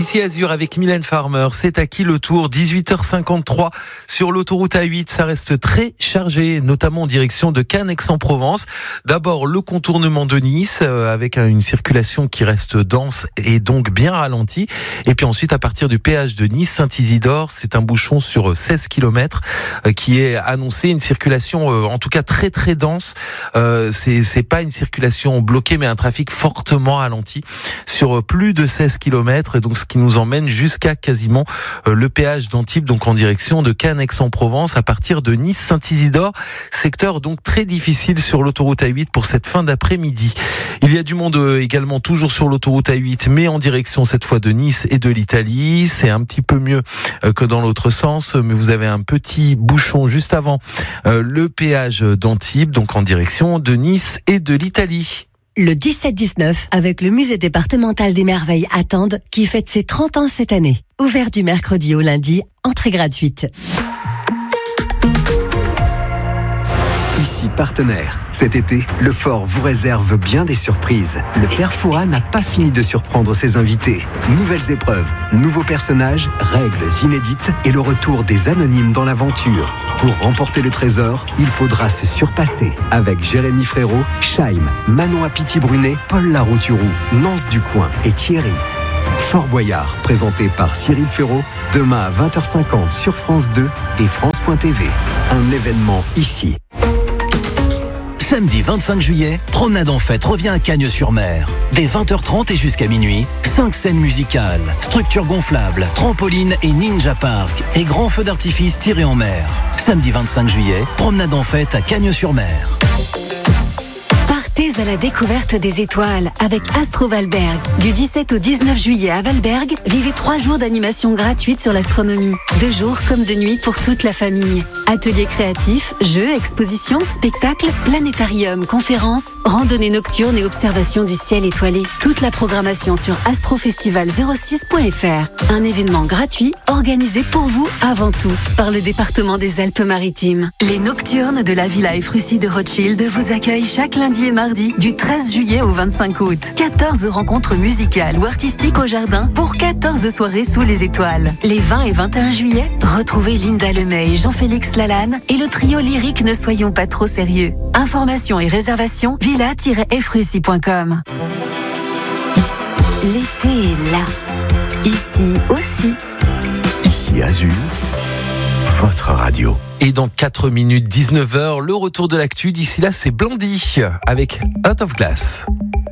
Ici Azur avec Mylène Farmer, c'est à qui le tour, 18h53 sur l'autoroute A8, ça reste très chargé, notamment en direction de Cannes, Aix-en-Provence. D'abord le contournement de Nice avec une circulation qui reste dense et donc bien ralentie. Et puis ensuite à partir du péage de Nice-Saint-Isidore, c'est un bouchon sur 16 km qui est annoncé, une circulation en tout cas très très dense. C'est pas une circulation bloquée mais un trafic fortement ralenti sur plus de 16 km, et donc ce qui nous emmène jusqu'à quasiment le péage d'Antibes, donc en direction de Cannes, Aix-en-Provence, à partir de Nice-Saint-Isidore. Secteur donc très difficile sur l'autoroute A8 pour cette fin d'après-midi. Il y a du monde également toujours sur l'autoroute A8, mais en direction cette fois de Nice et de l'Italie. C'est un petit peu mieux que dans l'autre sens, mais vous avez un petit bouchon juste avant le péage d'Antibes, donc en direction de Nice et de l'Italie. Le 17-19 avec le musée départemental des merveilles à Tende qui fête ses 30 ans cette année. Ouvert du mercredi au lundi, entrée gratuite. Ici partenaire. Cet été, le Fort vous réserve bien des surprises. Le Père Fouras n'a pas fini de surprendre ses invités. Nouvelles épreuves, nouveaux personnages, règles inédites et le retour des anonymes dans l'aventure. Pour remporter le trésor, il faudra se surpasser. Avec Jérémy Frérot, Chaim, Manon Apiti-Brunet, Paul Larouturou, Nance Ducoing et Thierry. Fort Boyard, présenté par Cyril Ferraud, demain à 20h50 sur France 2 et France.tv. Un événement ici. Samedi 25 juillet, Promenade en Fête revient à Cagnes-sur-Mer. Dès 20h30 et jusqu'à minuit, 5 scènes musicales, structures gonflables, trampolines et ninja park et grands feux d'artifice tirés en mer. Samedi 25 juillet, Promenade en Fête à Cagnes-sur-Mer. Partez à la découverte des étoiles avec Astro Valberg. Du 17 au 19 juillet à Valberg, vivez 3 jours d'animation gratuite sur l'astronomie. 2 jours comme de nuit pour toute la famille. Ateliers créatifs, jeux, expositions, spectacles, planétarium, conférences, randonnées nocturnes et observation du ciel étoilé. Toute la programmation sur astrofestival06.fr. Un événement gratuit organisé pour vous avant tout par le département des Alpes-Maritimes. Les Nocturnes de la Villa Efrussi de Rothschild vous accueillent chaque lundi et mardi du 13 juillet au 25 août. 14 rencontres musicales ou artistiques au jardin pour 14 soirées sous les étoiles. Les 20 et 21 juillet, retrouvez Linda Lemay et Jean-Félix Lalanne et le trio lyrique Ne Soyons Pas Trop Sérieux. Informations et réservations villa-efrussi.com. L'été est là. Ici aussi. Ici Azur, votre radio. Et dans 4 minutes, 19h, le retour de l'actu. D'ici là, c'est Blondie avec Out of Glass.